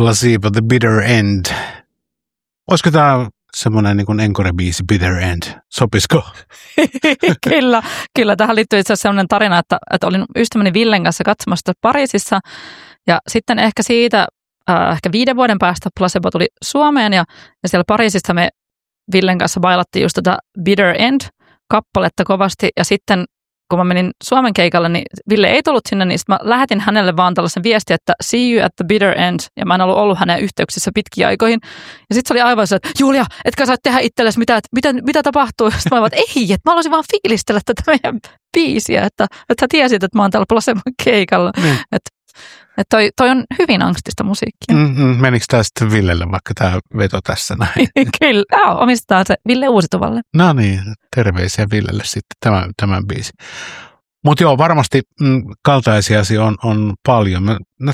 Placebo, The Bitter End. Olisiko tämä semmoinen niin kuin encore-biisi, Bitter End? Sopisiko? Kyllä. Tähän liittyy itse asiassa sellainen tarina, että olin ystäväni Villen kanssa katsomassa Pariisissa ja sitten ehkä siitä, ehkä 5 vuoden päästä Placebo tuli Suomeen ja siellä Pariisissa me Villen kanssa bailattiin just tätä Bitter End-kappaletta kovasti ja sitten kun mä menin Suomen keikalle, niin Ville ei tullut sinne, niin mä lähetin hänelle vaan tällaisen viestin, että see you at the bitter end, ja mä en ollut hänen yhteyksissä pitkiä aikoihin. Ja sitten se oli aivan se, että Julia, etkä sä tehdä itsellesi mitä tapahtuu? Sitten mä olin, että ei, että mä haluaisin vaan fiilistellä tätä meidän biisiä, että sä tiesit, että mä oon täällä Placebon keikalla. Että toi on hyvin angstista musiikkia. Menikö tämä sitten Villelle, vaikka tämä veto tässä näin? Kyllä, omistaa se Ville Uusituvalle. No niin, terveisiä Villelle sitten tämän biisi. Mutta joo, varmasti kaltaisiasi on paljon.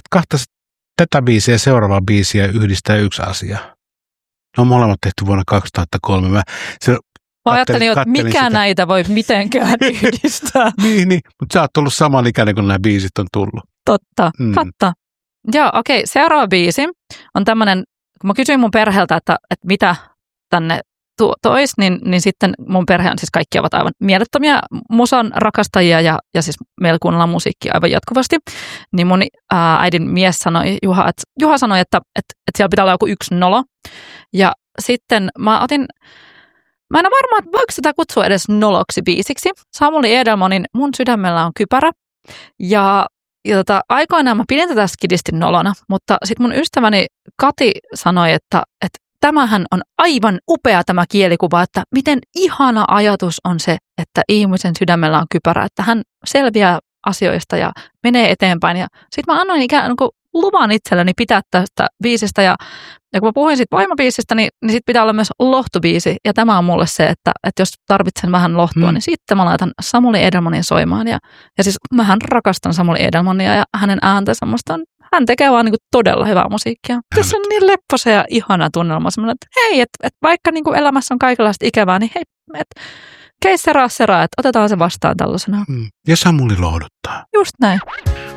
Tätä biisiä ja seuraavaa biisiä yhdistää yksi asia. Ne on molemmat tehty vuonna 2003. Mä ajattelin, että mikä sitä. Näitä voi mitenkään yhdistää. niin, mutta sä oot tullut saman ikäinen, kun nämä biisit on tullut. Totta. Joo, okei. Seuraava biisi on tämmöinen, kun mä kysyin mun perheeltä, että mitä tänne tois, niin sitten mun perhe on siis kaikki ovat aivan mielettömiä musan rakastajia ja siis meillä kuunnellaan musiikkia aivan jatkuvasti. Niin mun äidin mies sanoi, Juha sanoi, että siellä pitää olla joku yksi nolo. Ja sitten mä en ole varma, että voiko sitä kutsua edes noloksi biisiksi. Samuli Edelmanin Mun sydämellä on kypärä. Ja aikoinaan mä pidin tätä skidisti nolona, mutta sitten mun ystäväni Kati sanoi, että tämähän on aivan upea tämä kielikuva, että miten ihana ajatus on se, että ihmisen sydämellä on kypärä, että hän selviää asioista ja menee eteenpäin. Ja sitten mä annoin ikään kuin luvan itselleni pitää tästä biisistä ja kun mä puhuin siitä voimabiisistä, niin sit pitää olla myös lohtubiisi. Ja tämä on mulle se, että jos tarvitsen vähän lohtua, niin sitten mä laitan Samuli Edelmanin soimaan. Ja siis mähän rakastan Samuli Edelmania ja hänen ääntä semmoista on. Hän tekee vaan niin todella hyvää musiikkia. Tässä on niin lepposa ja ihana tunnelma. Semmoinen, että hei, että vaikka niin elämässä on kaikenlaista ikävää, niin hei, kei seraa, että otetaan se vastaan tällaisena. Ja Samuli lohduttaa. Just näin.